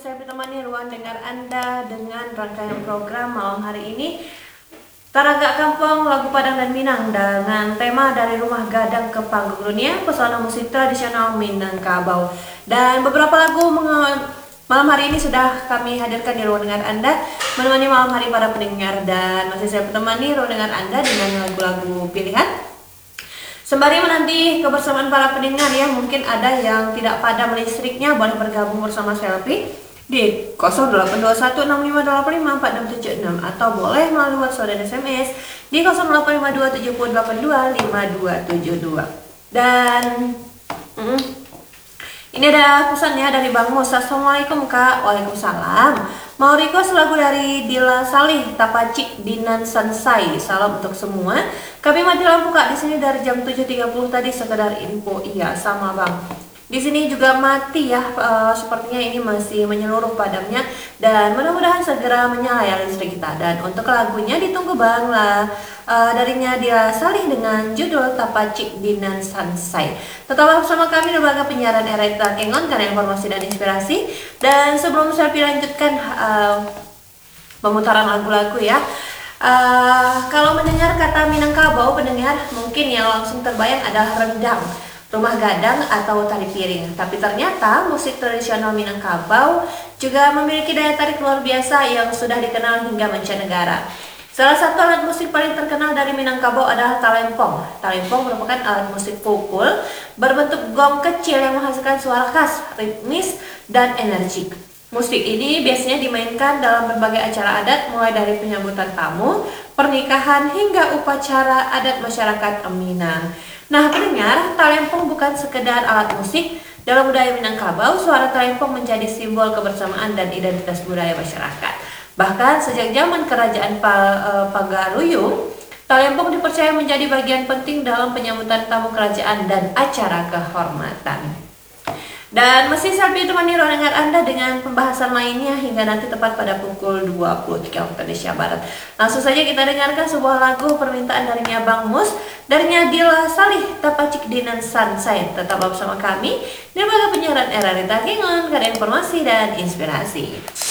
saya ditemani ruang dengar Anda dengan rangkaian program malam hari ini Taraga Kampung, Lagu Padang dan Minang dengan tema Dari Rumah Gadang ke Panggung Dunia, pesona musik tradisional Minangkabau. Dan beberapa lagu malam hari ini sudah kami hadirkan di ruang dengar Anda menemani malam hari para pendengar, dan masih saya ditemani ruang dengar Anda dengan lagu-lagu pilihan. Sembari menanti kebersamaan para pendengar ya, mungkin ada yang tidak padam listriknya, boleh bergabung bersama Selfie di 082165854676 atau boleh melalui WhatsApp dan SMS di 085270825272. Dan ini ada pesannya dari Bang Mus. Assalamualaikum Kak. Waalaikumsalam. Mau request lagu dari Dila Salih, Tapacik Dinan Sansai. Salam untuk semua. Kami mati lampu Kak di sini dari jam 7.30 tadi, sekedar info. Iya, sama Bang. Di sini juga mati ya, sepertinya ini masih menyeluruh padamnya, dan mudah-mudahan segera menyala ya listrik kita. Dan untuk lagunya ditunggu Bang lah, darinya Dila Salih dengan judul Tapacik Dinan Sansai. Tetaplah bersama kami di lembaga penyiaran RRI Kengon karena informasi dan inspirasi. Dan sebelum saya lanjutkan pemutaran lagu-lagu ya, kalau mendengar kata Minangkabau, pendengar mungkin yang langsung terbayang adalah rendang, rumah gadang atau tari piring. Tapi ternyata musik tradisional Minangkabau juga memiliki daya tarik luar biasa yang sudah dikenal hingga mancanegara. Salah satu alat musik paling terkenal dari Minangkabau adalah talempong. Talempong merupakan alat musik pukul berbentuk gong kecil yang menghasilkan suara khas, ritmis, dan energik. Musik ini biasanya dimainkan dalam berbagai acara adat, mulai dari penyambutan tamu, pernikahan, hingga upacara adat masyarakat Minang. Nah pendengar, talempong bukan sekedar alat musik. Dalam budaya Minangkabau, suara talempong menjadi simbol kebersamaan dan identitas budaya masyarakat. Bahkan sejak zaman kerajaan Pagaruyung, talempong dipercaya menjadi bagian penting dalam penyambutan tamu kerajaan dan acara kehormatan. Dan masih sampai temani ruang dengar Anda dengan pembahasan lainnya hingga nanti tepat pada pukul 20 waktu Indonesia Barat. Langsung saja kita dengarkan sebuah lagu permintaan darinya Bang Mus, darinya Dila Salih, Tapacik Dinan Sansai. Tetaplah bersama kami di lembaga penyiaran RRI Kengon karena informasi dan inspirasi.